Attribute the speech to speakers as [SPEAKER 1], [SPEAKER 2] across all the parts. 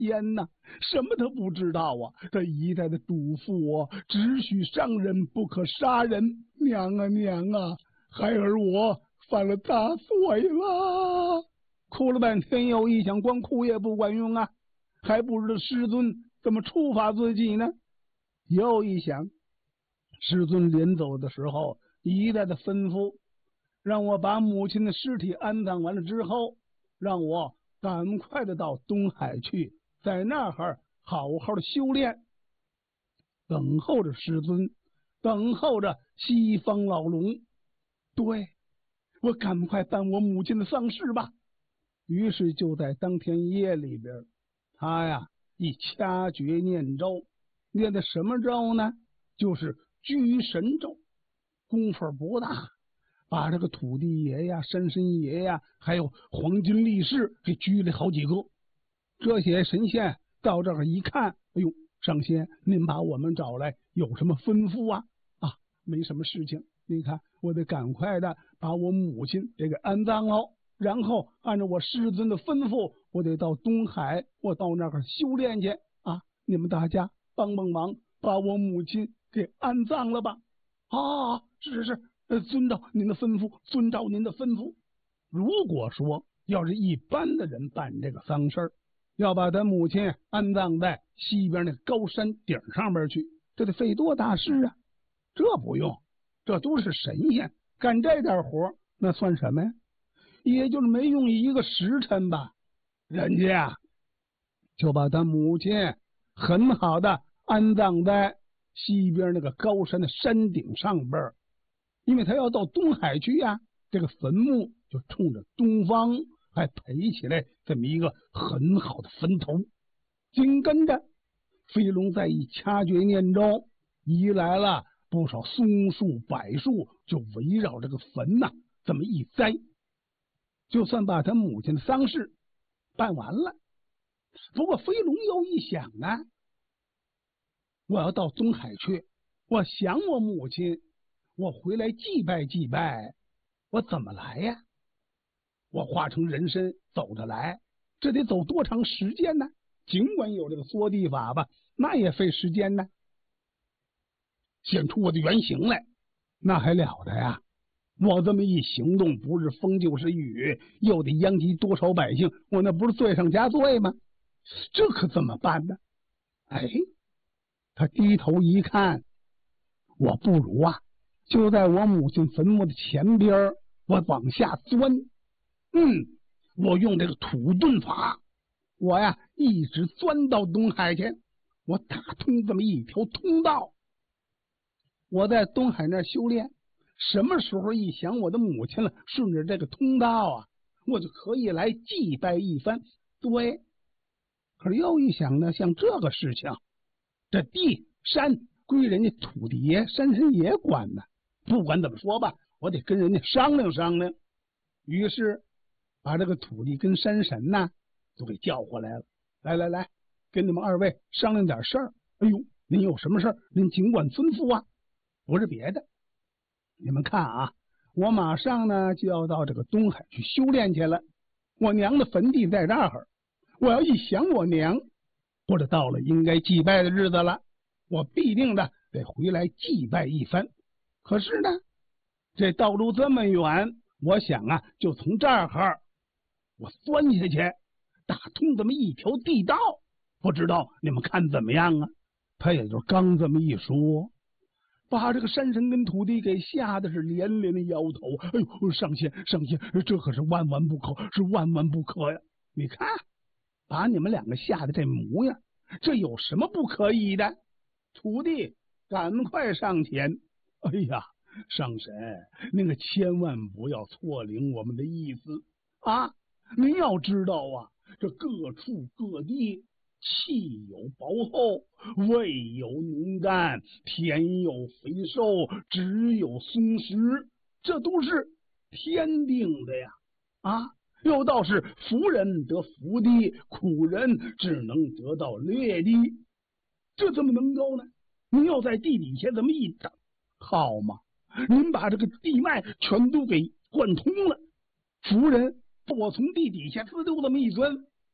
[SPEAKER 1] 天哪，什么他不知道啊？他一再的嘱咐我，只许伤人，不可杀人。娘啊娘啊，孩儿我犯了大罪了。哭了半天，又一想，光哭也不管用啊，还不知道师尊怎么处罚自己呢。又一想，师尊临走的时候一再的吩咐，让我把母亲的尸体安葬完了之后，让我赶快的到东海去，在那儿好好的修炼，等候着师尊，等候着西方老龙。对，我赶快办我母亲的丧事吧。于是就在当天夜里边，他呀一掐诀念咒，念的什么咒呢？就是拘神咒，功夫不大，把这个土地爷呀、山神爷呀，还有黄金力士给拘了好几个。这些神仙到这儿一看，哎呦，上仙，您把我们找来，有什么吩咐啊？啊，没什么事情，你看，我得赶快的把我母亲给安葬喽，然后按照我师尊的吩咐，我得到东海，我到那儿修炼去啊！你们大家帮帮忙，把我母亲给安葬了吧！啊，是，遵照您的吩咐，遵照您的吩咐。如果说要是一般的人办这个丧事儿，要把他母亲安葬在西边那高山顶上边去，这得费多大事啊！这不用，这都是神仙干这点活，那算什么呀？也就是没用一个时辰吧，人家呀就把他母亲很好的安葬在西边那个高山的山顶上边，因为他要到东海去呀，这个坟墓就冲着东方，还培起来这么一个很好的坟头。紧跟着飞龙再一掐诀念咒，移来了不少松树柏树，就围绕这个坟呐这么一栽，就算把他母亲的丧事办完了。不过飞龙又一想啊，我要到东海去，我想我母亲，我回来祭拜祭拜，我怎么来呀？我化成人身走着来，这得走多长时间呢？尽管有这个缩地法吧，那也费时间呢。显出我的原形来，那还了得呀！我这么一行动，不是风就是雨，又得殃及多少百姓，我那不是罪上加罪吗？这可怎么办呢？哎，他低头一看，我不如啊，就在我母亲坟墓的前边，我往下钻。我用这个土遁法，我呀一直钻到东海去，我打通这么一条通道。我在东海那儿修炼，什么时候一想我的母亲了，顺着这个通道啊，我就可以来祭拜一番。对，可是又一想呢，像这个事情，这地山归人家土地爷、山神爷管呢。不管怎么说吧，我得跟人家商量商量。于是把这个土地跟山神呐都给叫过来了。来，跟你们二位商量点事儿。哎呦，您有什么事儿，您尽管吩咐啊。不是别的，你们看啊，我马上呢就要到这个东海去修炼去了。我娘的坟地在这儿，我要一想我娘，或者到了应该祭拜的日子了，我必定的得回来祭拜一番。可是呢，这道路这么远，我想啊，就从这儿我钻下去，打通这么一条地道，不知道你们看怎么样啊？他也就刚这么一说，把这个山神跟土地给吓得是连连的摇头。哎呦，上仙，这可是万万不可，是万万不可呀！你看，把你们两个吓得这模样，这有什么不可以的？土地，赶快上前！哎呀，上神，您可千万不要错领我们的意思啊！您要知道啊，这各处各地气有薄厚，味有浓淡，田有肥瘦，只有松实，这都是天定的呀！啊，又倒是福人得福地，苦人只能得到劣地，这怎么能够呢？您要在地底下这么一等，好嘛，您把这个地脉全都给贯通了，福人我从地底下自就这么一钻，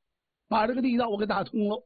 [SPEAKER 1] 把这个地道我给打通了。